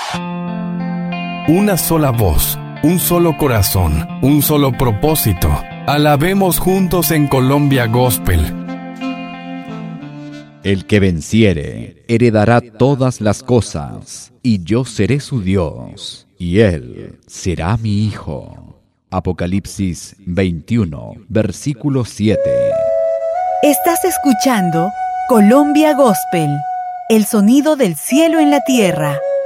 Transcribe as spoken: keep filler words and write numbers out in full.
Una sola voz, un solo corazón, un solo propósito. Alabemos juntos en Colombia Gospel. El que venciere heredará todas las cosas, y yo seré su Dios, y él será mi hijo. Apocalipsis veintiuno, versículo siete. Estás escuchando Colombia Gospel, el sonido del cielo en la tierra.